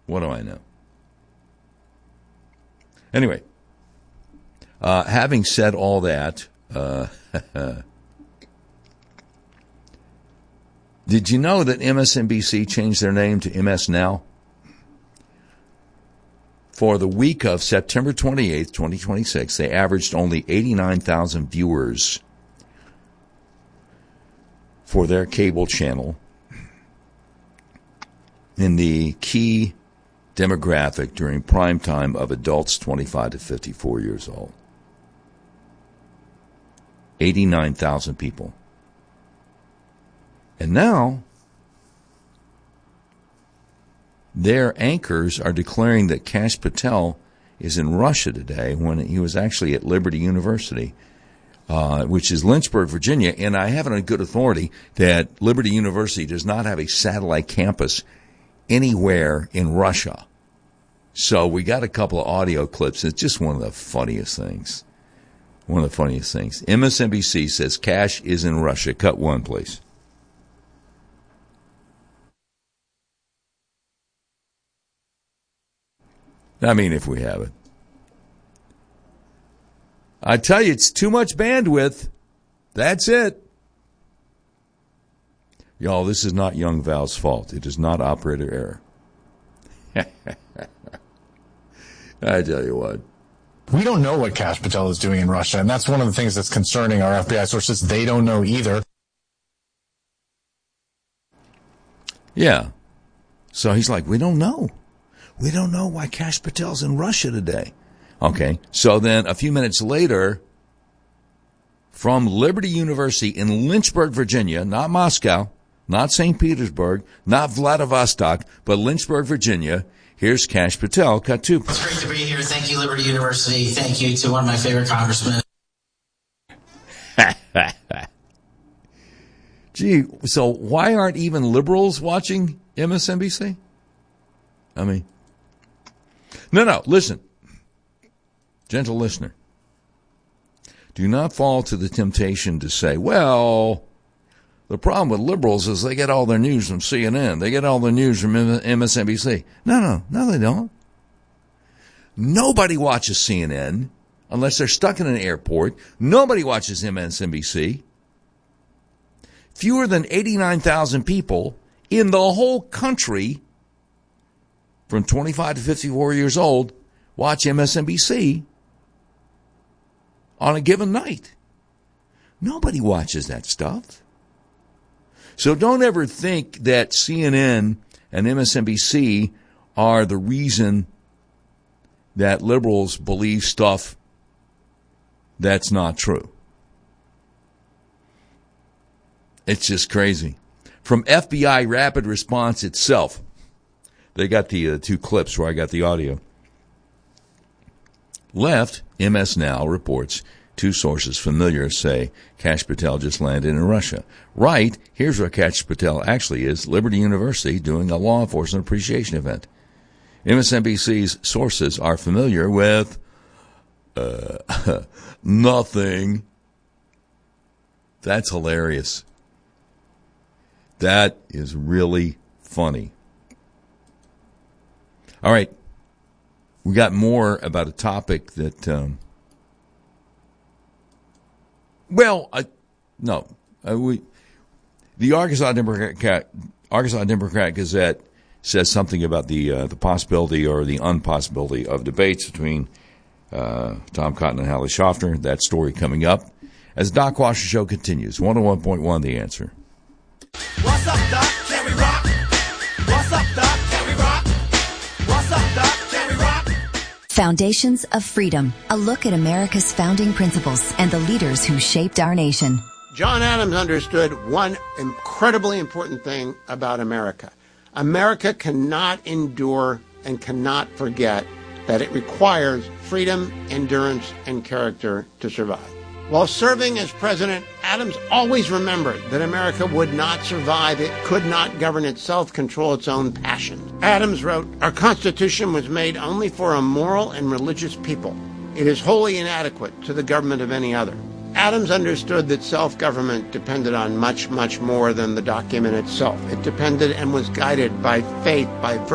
What do I know? Anyway, having said all that, did you know that MSNBC changed their name to MS Now? For the week of September 28th, 2026, they averaged only 89,000 viewers for their cable channel in the key demographic during prime time of adults 25 to 54 years old. 89,000 people. And now, their anchors are declaring that Kash Patel is in Russia today when he was actually at Liberty University, which is Lynchburg, Virginia. And I have it on good authority that Liberty University does not have a satellite campus anywhere in Russia. So we got a couple of audio clips. It's just one of the funniest things. One of the funniest things. MSNBC says Kash is in Russia. Cut one, please. I mean, if we have it. I tell you, it's too much bandwidth. That's it. Y'all, this is not Young Val's fault. It is not operator error. I tell you what. We don't know what Kash Patel is doing in Russia, and that's one of the things that's concerning our FBI sources. They don't know either. Yeah. So he's like, we don't know. We don't know why Kash Patel's in Russia today. Okay. So then a few minutes later, from Liberty University in Lynchburg, Virginia, not Moscow, not St. Petersburg, not Vladivostok, but Lynchburg, Virginia, here's Kash Patel. Cut two. It's great to be here. Thank you, Liberty University. Thank you to one of my favorite congressmen. Gee, so why aren't even liberals watching MSNBC? I mean, no, listen. Gentle listener. Do not fall to the temptation to say, well, the problem with liberals is they get all their news from CNN. They get all their news from MSNBC. No, they don't. Nobody watches CNN unless they're stuck in an airport. Nobody watches MSNBC. Fewer than 89,000 people in the whole country from 25 to 54 years old watch MSNBC on a given night. Nobody watches that stuff. So don't ever think that CNN and MSNBC are the reason that liberals believe stuff that's not true. It's just crazy. From FBI Rapid Response itself, they got the two clips where I got the audio. Left, MS Now reports two sources familiar say Kash Patel just landed in Russia. Right, here's where Kash Patel actually is, Liberty University doing a law enforcement appreciation event. MSNBC's sources are familiar with nothing. That's hilarious. That is really funny. All right. We got more about a topic that, the Arkansas Democrat Gazette says something about the possibility or the impossibility of debates between Tom Cotton and Hallie Schaffner. That story coming up as the Doc Washer Show continues. 101.1 The Answer. What's up, Doc? Can we rock? What's up, Doc? Can we rock? What's up, Doc? Can we rock? Foundations of Freedom, a look at America's founding principles and the leaders who shaped our nation. John Adams understood one incredibly important thing about America. America cannot endure and cannot forget that it requires freedom, endurance, and character to survive. While serving as president, Adams always remembered that America would not survive. It could not govern itself, control its own passions. Adams wrote, "Our Constitution was made only for a moral and religious people. It is wholly inadequate to the government of any other." Adams understood that self-government depended on much, much more than the document itself. It depended and was guided by faith, by